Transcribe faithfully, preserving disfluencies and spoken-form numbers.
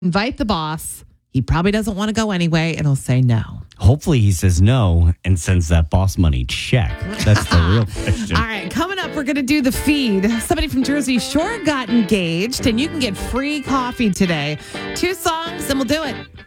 invite the boss. He probably doesn't want to go anyway, and he'll say no. Hopefully he says no and sends that boss money check. That's the real question. All right, coming up, we're going to do the feed. Somebody from Jersey Shore got engaged, and you can get free coffee today. Two songs, and we'll do it.